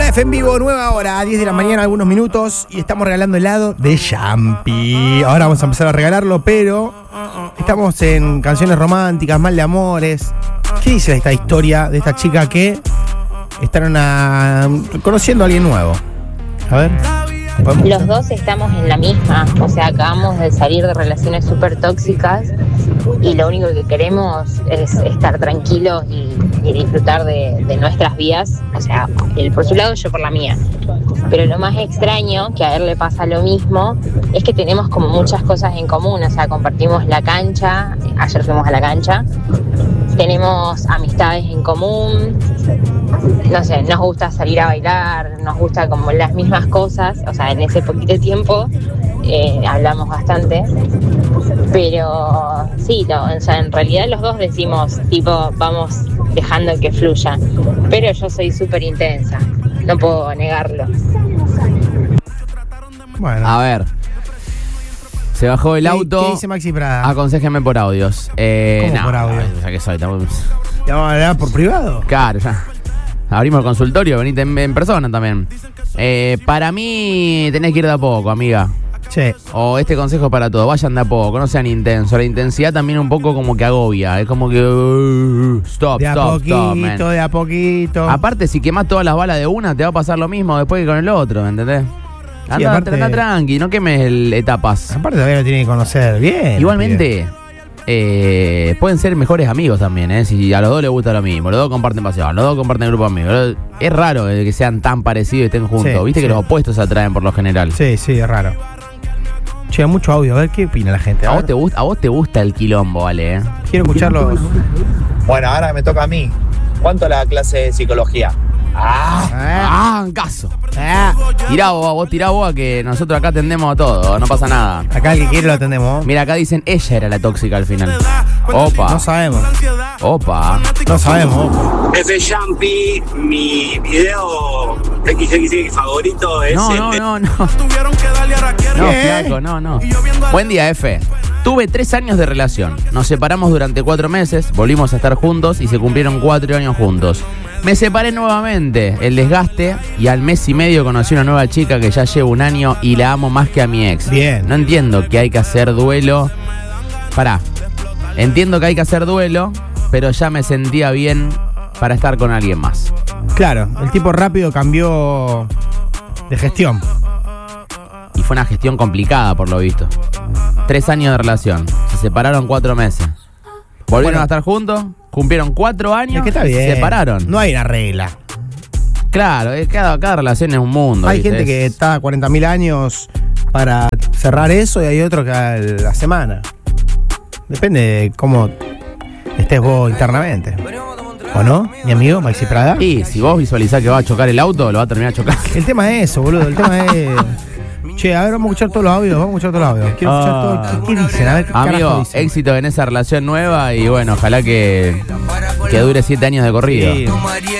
F en vivo, nueva hora, a 10 de la mañana, algunos minutos, y estamos regalando helado de Yampi. Ahora vamos a empezar a regalarlo, pero estamos en canciones románticas, mal de amores. ¿Qué dice esta historia de esta chica que están conociendo a alguien nuevo? A ver. Los dos estamos en la misma, o sea, acabamos de salir de relaciones súper tóxicas y lo único que queremos es estar tranquilos y disfrutar de nuestras vidas, o sea, él por su lado, yo por la mía. Pero lo más extraño, que a él le pasa lo mismo, es que tenemos como muchas cosas en común, o sea, compartimos la cancha, ayer fuimos a la cancha, tenemos amistades en común, no sé, nos gusta salir a bailar, nos gusta como las mismas cosas, o sea, en ese poquito tiempo hablamos bastante, pero sí, no, o sea, en realidad los dos decimos, tipo, vamos dejando que fluya, pero yo soy súper intensa, no puedo negarlo. Bueno. A ver. Se bajó el auto. ¿Qué dice Maxi Prada? Aconséjenme por audios. ¿Cómo por audios? Ya que soy. ¿Ya vamos a hablar por privado? Claro, ya. Abrimos el consultorio, venite en persona también. Para mí tenés que ir de a poco, amiga. Sí. O este consejo es para todos, vayan de a poco, no sean intensos. La intensidad también un poco como que agobia. Es como que stop, de a stop, poquito, stop, man. De a poquito. Aparte, si quemás todas las balas de una, te va a pasar lo mismo después que con el otro, ¿me entendés? Sí, anda tranqui, no quemes etapas. Aparte todavía lo tienen que conocer bien. Igualmente, pueden ser mejores amigos también, ¿eh? Si a los dos les gusta lo mismo, los dos comparten pasión, los dos comparten grupo de amigos. Es raro que sean tan parecidos y estén juntos. Sí, Viste que los opuestos se atraen por lo general. Sí, es raro. Che, mucho audio, a ver qué opina la gente. A vos te gusta el quilombo, ¿vale? ¿Eh? Quiero escucharlos. Bueno, ahora me toca a mí. ¿Cuánto la clase de psicología? Caso. Vos tirá vos, que nosotros acá atendemos a todo, no pasa nada. Acá el que quiere lo atendemos. Mira, acá dicen ella era la tóxica al final. Opa. No sabemos. Opa. No sabemos. F Yampi, mi video XXX favorito es No, flaco, no. Buen día, F. Tuve 3 años de relación. Nos separamos durante 4 meses, volvimos a estar juntos y se cumplieron 4 años juntos. Me separé nuevamente, el desgaste, y al mes y medio conocí una nueva chica que ya llevo 1 año y la amo más que a mi ex. Bien. No entiendo que hay que hacer duelo. Entiendo que hay que hacer duelo, pero ya me sentía bien para estar con alguien más. Claro, el tipo rápido cambió de gestión. Y fue una gestión complicada, por lo visto. 3 años de relación. Se separaron 4 meses. Volvieron a estar juntos, cumplieron 4 años, es que está bien. Se separaron. No hay una regla. Claro, cada relación es un mundo. Hay ¿viste? gente que está a 40.000 años para cerrar eso y hay otros que a la semana. Depende de cómo estés vos internamente. ¿O no, mi amigo Maxi Prada? Y si vos visualizás que va a chocar el auto, lo va a terminar chocando. El tema es eso, boludo. El tema es... Che, a ver, vamos a escuchar todos los audios. Quiero escuchar todo. ¿Qué dicen? A ver, ¿qué amigo, dicen? éxito en esa relación nueva y bueno, ojalá que dure 7 años de corrido. Sí.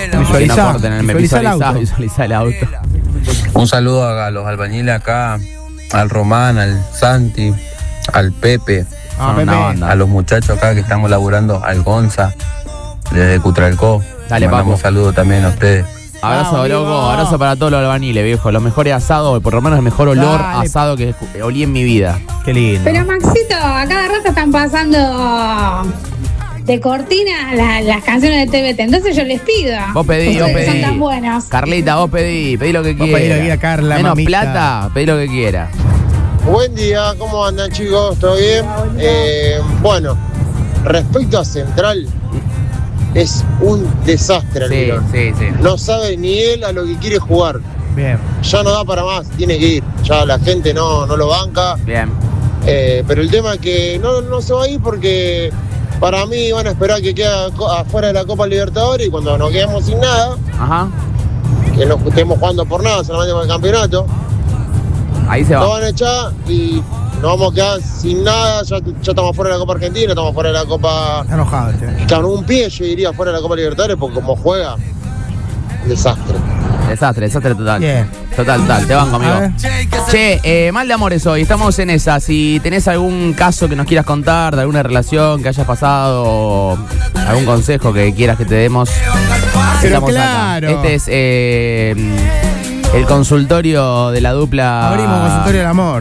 Visualizá el auto. Un saludo a los albañiles acá, al Román, al Santi, al Pepe, a los muchachos acá que estamos laburando, al Gonza, desde Cutralcó. Dale, mandamos papu. un saludo también a ustedes. Abrazo, loco, abrazo para todos los albañiles, viejo. Los mejores asados, por lo menos el mejor olor a asado que olí en mi vida. Qué lindo. Pero Maxito, a cada rato están pasando de cortina las canciones de TVT. Entonces yo les pido. Vos pedí. Son tan buenos. Carlita, vos pedí lo que Vos quieras. pedí lo que quiera, Carla, Menos mamita. plata, pedí lo que quiera. Buen día, ¿cómo andan, chicos? ¿Todo bien? Bueno, respecto a Central, es un desastre el Milan. Sí. No sabe ni él a lo que quiere jugar. Bien. Ya no da para más, tiene que ir. Ya la gente no lo banca. Bien. Pero el tema es que no se va a ir porque para mí van a esperar que quede afuera de la Copa Libertadores y cuando nos quedemos sin nada, que no estemos jugando por nada, solamente por el campeonato, ahí se va. nos van a echar y nos vamos a quedar sin nada. Ya estamos fuera de la Copa Argentina, estamos fuera de la Copa. Está enojado este. Con un pie yo iría fuera de la Copa Libertadores porque como juega, desastre. Desastre total. Bien. Total, te banco, amigo. Che, mal de amores hoy, estamos en esa. Si tenés algún caso que nos quieras contar, de alguna relación que hayas pasado, o algún consejo que quieras que te demos, pero claro. Acá. Este es el consultorio de la dupla. Abrimos consultorio del amor.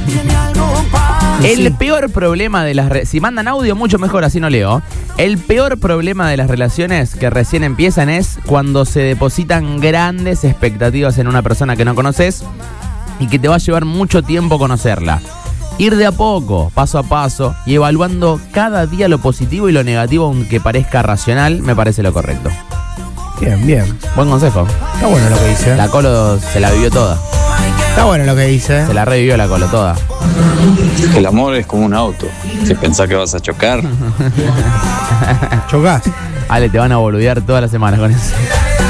El peor problema de las... Si mandan audio, mucho mejor, así no leo. El peor problema de las relaciones que recién empiezan es cuando se depositan grandes expectativas en una persona que no conoces y que te va a llevar mucho tiempo conocerla. Ir de a poco, paso a paso, y evaluando cada día lo positivo y lo negativo, aunque parezca racional, me parece lo correcto. Bien. Buen consejo. Está bueno lo que dice. La Colo se la vivió toda. Está bueno lo que dice. Se la revivió la Colo toda. El amor es como un auto. Si pensás que vas a chocar, chocás. Ale, te van a boludear toda la semana con eso.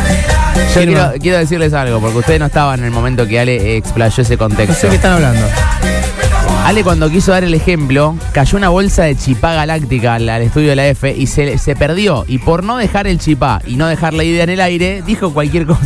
Yo quiero decirles algo, porque ustedes no estaban en el momento que Ale explayó ese contexto. No sé qué están hablando. Ale, cuando quiso dar el ejemplo, cayó una bolsa de chipá galáctica al estudio de la F y se perdió. Y por no dejar el chipá y no dejar la idea en el aire, dijo cualquier cosa.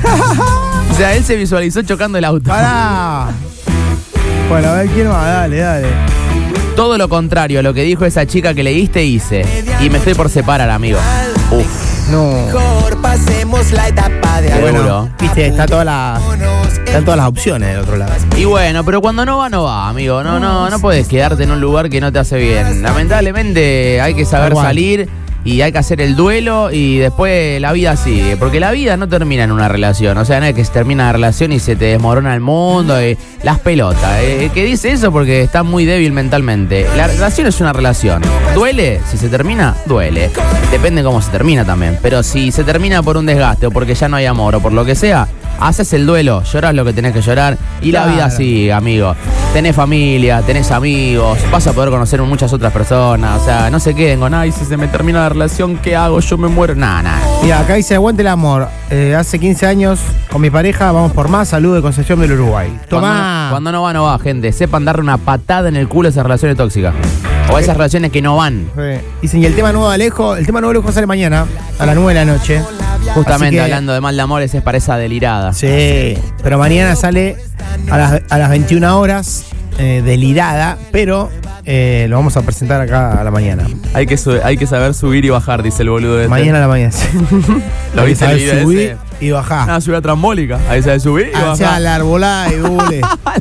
O sea, él se visualizó chocando el auto. ¡Pará! Bueno, a ver quién va, dale. Todo lo contrario a lo que dijo esa chica que leíste, hice. Y me estoy por separar, amigo. Uf. No. Pasemos la etapa de bueno, viste, están todas las opciones del otro lado. Y bueno, pero cuando no va, amigo. No puedes quedarte en un lugar que no te hace bien. Lamentablemente hay que saber salir y hay que hacer el duelo y después la vida sigue. Porque la vida no termina en una relación. O sea, no es que se termina la relación y se te desmorona el mundo y las pelotas. Que dice eso porque está muy débil mentalmente. La relación es una relación. ¿Duele? Si se termina, duele. Depende cómo se termina también. Pero si se termina por un desgaste o porque ya no hay amor o por lo que sea, haces el duelo, llorás lo que tenés que llorar y la vida sigue, amigo. Tenés familia, tenés amigos, vas a poder conocer muchas otras personas. O sea, no se queden con, ay, si se me termina la relación, ¿qué hago? Yo me muero. Nada. Mira, acá dice, aguante el amor. Hace 15 años con mi pareja, vamos por más. Saludo de Concepción del Uruguay. Tomá. Cuando no va, gente. Sepan darle una patada en el culo a esas relaciones tóxicas. O a esas relaciones que no van. Dicen, y el tema nuevo de Alejo, sale mañana a las 9 de la noche. Justamente hablando de mal de amores, es para esa delirada. Sí, pero mañana sale a las 21 horas, delirada, pero lo vamos a presentar acá a la mañana. Hay que saber subir y bajar, dice el boludo de mañana a la mañana. ¿Lo viste el video subir ese? Y bajar. Una subida trambólica. Ahí se subir y bajar. O sea, la arbolada y dule.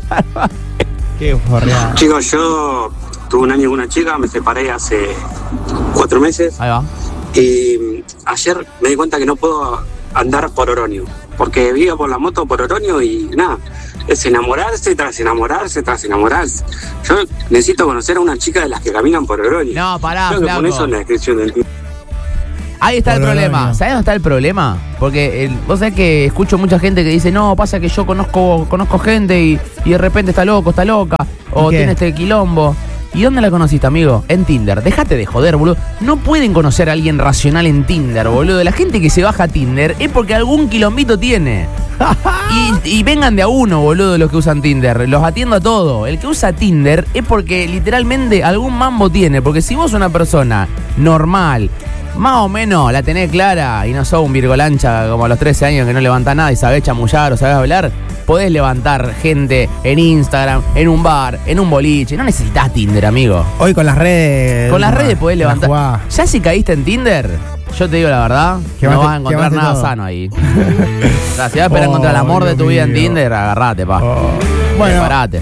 Qué forreada. Chicos, yo tuve un año con una chica, me separé hace 4 meses. Ahí va. Y ayer me di cuenta que no puedo andar por Oroño, porque vivo por la moto por Oroño y nada, es enamorarse tras enamorarse tras enamorarse. Yo necesito conocer a una chica de las que caminan por Oroño. No, pará, creo que pon eso en la descripción del tío. Ahí está el problema. ¿Sabés dónde está el problema? Porque vos sabés que escucho mucha gente que dice, no, pasa que yo conozco gente y de repente está loco, está loca, o tiene este quilombo. ¿Y dónde la conociste, amigo? En Tinder. Déjate de joder, boludo. No pueden conocer a alguien racional en Tinder, boludo. La gente que se baja a Tinder es porque algún quilombito tiene. Y vengan de a uno, boludo, los que usan Tinder. Los atiendo a todo. El que usa Tinder es porque literalmente algún mambo tiene. Porque si vos sos una persona normal, más o menos la tenés clara y no sos un virgolancha como a los 13 años que no levantás nada y sabés chamullar o sabés hablar, podés levantar gente en Instagram, en un bar, en un boliche. No necesitas Tinder, amigo. Hoy con las redes. Con las redes podés levantar. Ya si caíste en Tinder, yo te digo la verdad, no vas a encontrar nada todo sano ahí. O sea, si vas a esperar encontrar el amor de tu vida en Tinder, agarrate, pa. Bueno, parate.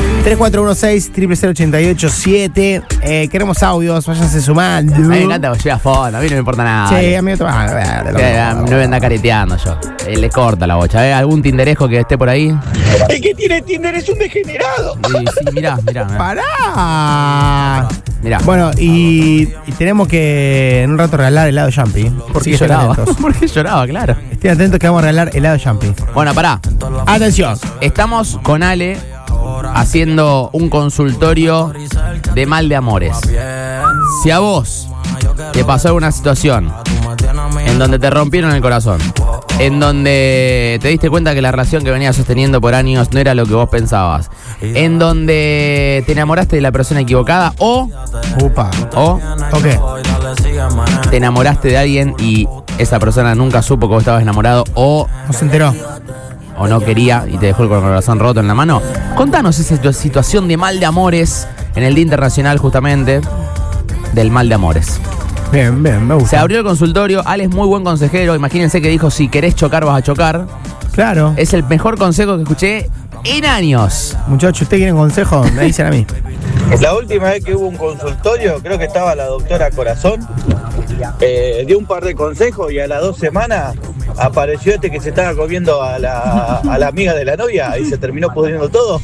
3416-0088-7. Queremos audios, váyanse sumando. A mí me encanta que llegue a fondo, a mí no me importa nada. Sí, a mí no me voy a andar careteando yo. Le corta la bocha. ¿Algún tinderejo que esté por ahí? El que tiene Tinder es un degenerado. Sí, mirá. ¡Pará! Mirá. Bueno, y tenemos que en un rato regalar helado Jumpy. ¿Por qué lloraba? ¿Por qué lloraba? Claro. Estén atentos que vamos a regalar helado Jumpy. Bueno, pará. Atención. Estamos con Ale haciendo un consultorio de mal de amores. Si a vos te pasó alguna situación en donde te rompieron el corazón, en donde te diste cuenta que la relación que venías sosteniendo por años no era lo que vos pensabas, en donde te enamoraste de la persona equivocada o te enamoraste de alguien y esa persona nunca supo que vos estabas enamorado o no se enteró, o no quería y te dejó el corazón roto en la mano. Contanos esa situación de mal de amores en el Día Internacional justamente del mal de amores. Bien, me gusta. Se abrió el consultorio, Ale es muy buen consejero, imagínense que dijo si querés chocar vas a chocar. Claro. Es el mejor consejo que escuché en años. Muchachos, ¿ustedes quieren consejo? Me dicen a mí. La última vez que hubo un consultorio, creo que estaba la doctora Corazón, dio un par de consejos y a las 2 semanas apareció este que se estaba comiendo a la amiga de la novia y se terminó pudriendo todo.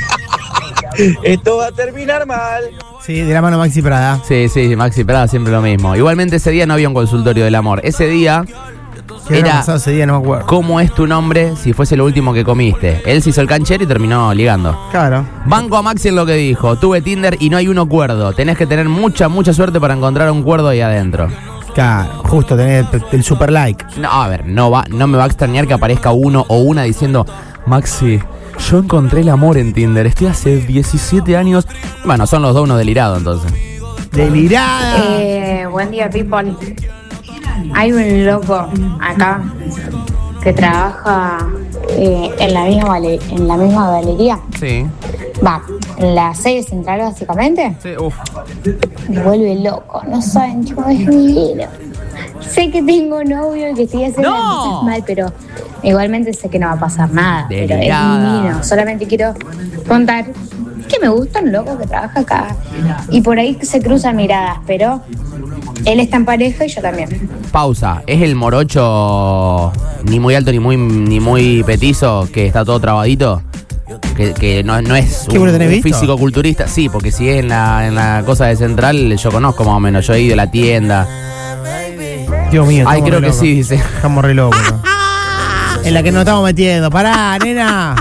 Esto va a terminar mal. Sí, de la mano Maxi Prada. Sí, Maxi Prada siempre lo mismo. Igualmente ese día no había un consultorio del amor. Ese día era ese día, no me acuerdo. ¿Cómo es tu nombre si fuese lo último que comiste? Él se hizo el canchero y terminó ligando. Claro. Banco a Maxi en lo que dijo. Tuve Tinder y no hay uno cuerdo. Tenés que tener mucha suerte para encontrar un cuerdo ahí adentro. Claro, justo tener el super like. No, a ver, no me va a extrañar que aparezca uno o una diciendo: Maxi, yo encontré el amor en Tinder. Estoy hace 17 años. Bueno, son los dos unos delirados entonces. ¡Delirada! Buen día, people. Hay un loco acá que trabaja en la misma galería. Sí. Va, en la sede central básicamente. Sí, Me vuelve loco, no saben cómo es divino. Sé que tengo novio y que estoy haciendo las cosas mal, pero igualmente sé que no va a pasar nada. Pero es divino. Solamente quiero contar que me gusta un loco que trabaja acá. Y por ahí se cruzan miradas, pero él está en pareja y yo también. Pausa. ¿Es el morocho ni muy alto ni muy petizo que está todo trabadito? Que no es un físico culturista. Sí, porque si es en la cosa de Central, yo conozco más o menos. Yo he ido a la tienda. Dios mío. Ay, creo que sí, dice. Estamos re locos, ¿no? En la que nos estamos metiendo. ¡Pará, nena!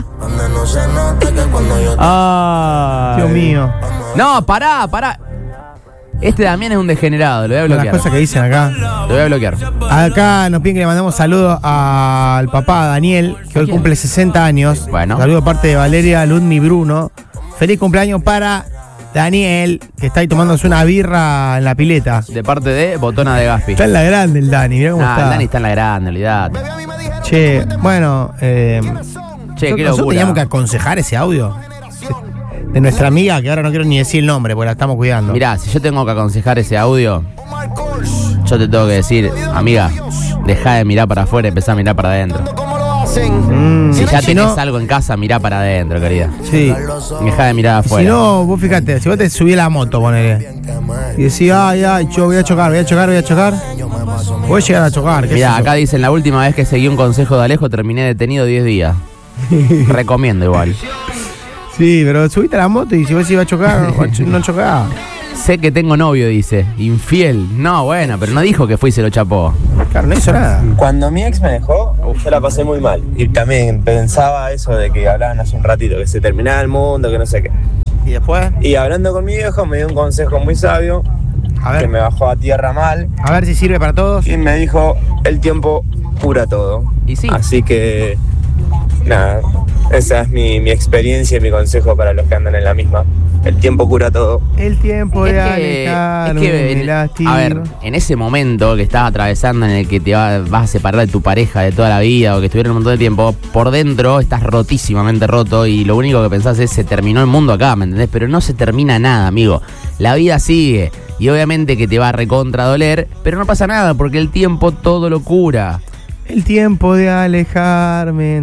Ay. Dios mío. No, pará. Este también es un degenerado, lo voy a bloquear. Las cosas que dicen acá. Lo voy a bloquear. Acá nos piden que le mandamos saludos al papá Daniel, que hoy cumple 60 años. Bueno. Saludo de parte de Valeria, Ludmi, Bruno. Feliz cumpleaños para Daniel, que está ahí tomándose una birra en la pileta. De parte de Botona de Gaspi. Está en la grande el Dani, mirá cómo está. El Dani está en la grande, olvidate. Che, bueno, qué nosotros locura. teníamos que aconsejar ese audio de nuestra amiga, que ahora no quiero ni decir el nombre, porque la estamos cuidando. Mirá, si yo tengo que aconsejar ese audio, yo te tengo que decir, amiga, deja de mirar para afuera y empezá a mirar para adentro. Si ya tenés algo en casa, mirá para adentro, querida. Sí. Deja de mirar afuera. Si no, vos fíjate, si vos te subís a la moto, ponele, y decís, ay, yo voy a chocar, voy a llegar a chocar. Mirá, acá dicen, la última vez que seguí un consejo de Alejo terminé detenido 10 días. Recomiendo igual. Sí, pero subiste a la moto y si vos ibas a chocar, no chocaba. Sé que tengo novio, dice. Infiel. No, bueno, pero no dijo que fue y se lo chapó. Claro, no hizo nada. Cuando mi ex me dejó, yo la pasé muy mal. Y también pensaba eso de que hablaban hace un ratito, que se terminaba el mundo, que no sé qué. ¿Y después? Y hablando con mi viejo me dio un consejo muy sabio, que me bajó a tierra mal. A ver si sirve para todos. Y me dijo, el tiempo cura todo. Y sí. Así que, nada, esa es mi experiencia y mi consejo para los que andan en la misma. El tiempo cura todo. El tiempo de alejarme, a ver, en ese momento que estás atravesando en el que te vas a separar de tu pareja de toda la vida o que estuvieron un montón de tiempo, por dentro estás rotísimamente roto y lo único que pensás es se terminó el mundo acá, ¿me entendés? Pero no se termina nada, amigo. La vida sigue y obviamente que te va a recontra doler, pero no pasa nada porque el tiempo todo lo cura. El tiempo de alejarme.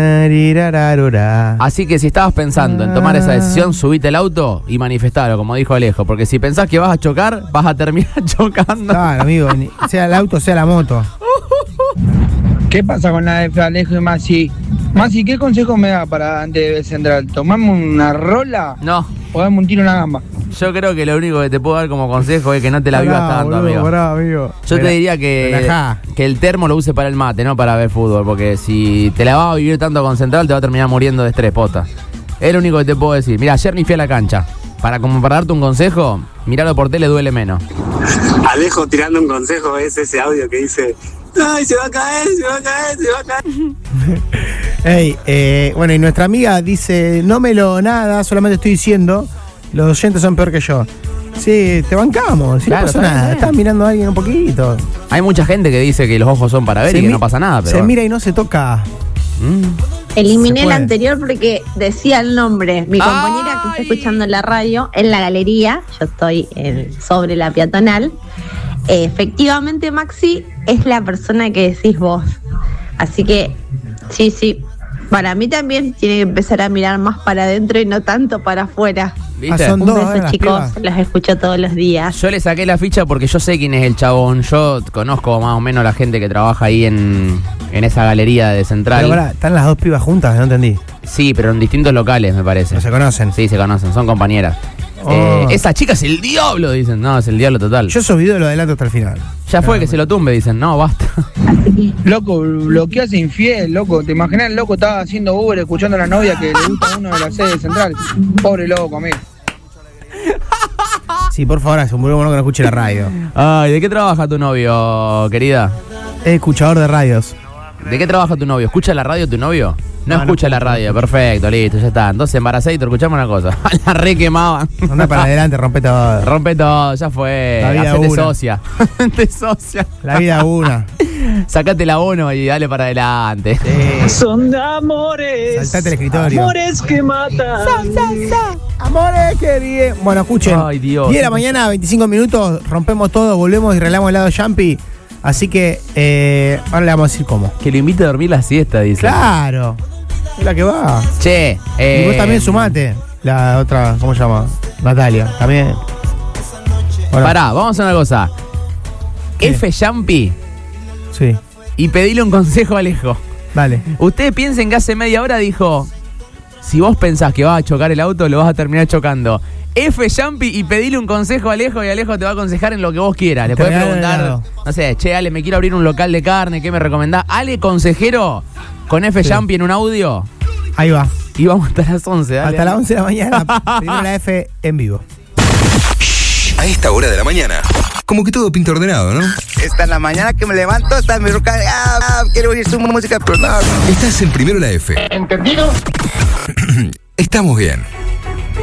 Así que si estabas pensando en tomar esa decisión, subite el auto y manifestalo, como dijo Alejo. Porque si pensás que vas a chocar, vas a terminar chocando. Claro, amigo, sea el auto, sea la moto. ¿Qué pasa con la de Alejo y Maxi? Maxi, ¿qué consejo me da para antes de Central? ¿Tomamos una rola? No. ¿O dame un tiro en la gamba? Yo creo que lo único que te puedo dar como consejo es que no te la vivas tanto, amigo. Yo te diría que el termo lo use para el mate, no para ver fútbol, porque si te la vas a vivir tanto con Central, te va a terminar muriendo de estrés, posta. Es lo único que te puedo decir. Mira, ayer ni fui a la cancha. Para darte un consejo, mirarlo por tele duele menos. Alejo tirando un consejo es ese audio que dice: ¡ay, se va a caer! Hey, bueno, y nuestra amiga dice, no me lo nada, solamente estoy diciendo, los oyentes son peor que yo. Sí, te bancamos, si claro, no pasa nada, estás mirando a alguien un poquito. Hay mucha gente que dice que los ojos son para ver y que no pasa nada, pero se mira y no se toca. Eliminé el anterior porque decía el nombre. Mi compañera que está escuchando en la radio, en la galería, yo estoy sobre la peatonal. Efectivamente, Maxi es la persona que decís vos. Así que, sí. Para mí también tiene que empezar a mirar más para adentro y no tanto para afuera. ¿Viste? Un beso, chicos, los escucho todos los días. Yo le saqué la ficha porque yo sé quién es el chabón. Yo conozco más o menos la gente que trabaja ahí en esa galería de Central. Pero pará, ¿están las dos pibas juntas? No entendí. Sí, pero en distintos locales, me parece. ¿No se conocen? Sí, se conocen, son compañeras. Esa chica es el diablo, dicen. No, es el diablo total. Yo esos videos los adelanto hasta el final. Ya fue que se lo tumbe, dicen. No, basta. Loco, lo que hace infiel, loco. ¿Te imaginas el loco estaba haciendo Uber escuchando a la novia que le gusta a uno de la sede central? Pobre loco, amigo. Sí, por favor, es un bueno que no escuche la radio. Ay, ¿de qué trabaja tu novio, querida? Es escuchador de radios. ¿De qué trabaja tu novio? ¿Escucha la radio tu novio? No escucha la radio, perfecto, listo, ya está. Entonces, embarazadito, escuchamos una cosa. La re quemaban. Anda para adelante, rompe todo. Rompe todo, ya fue. La vida Hacete una. socia. Hacete socia. La vida una. Sacate la bono y dale para adelante. Sí. Son de amores. Saltate el escritorio. Amores que matan. Amores que bien. Bueno, escuchen. Ay, Dios. 10 de la mañana, 25 minutos, rompemos todo, volvemos y relamos el lado Jumpy. Así que ahora le vamos a decir cómo. Que lo invite a dormir la siesta, dice. Claro. Es la que va. Che. Y vos también sumate. La otra, ¿cómo se llama? Natalia. También. Bueno. Pará, vamos a hacer una cosa. ¿Qué? F. Jumpy. Sí. Y pedile un consejo a Alejo. Dale. Ustedes piensen que hace media hora dijo: si vos pensás que vas a chocar el auto, lo vas a terminar chocando. F. Jumpy y pedile un consejo a Alejo y Alejo te va a aconsejar en lo que vos quieras. Le podés preguntar, no sé, che, Ale, me quiero abrir un local de carne, ¿qué me recomendás? Ale, consejero, con F. Jumpy en un audio. Ahí va. Y vamos hasta las 11, dale. Hasta las 11 de la mañana. Primero la F en vivo. A esta hora de la mañana, como que todo pinta ordenado, ¿no? Esta es la mañana que me levanto, está mi ruca. Quiero oír su música, pero no. Estás en Primero la F. ¿Entendido? Estamos bien.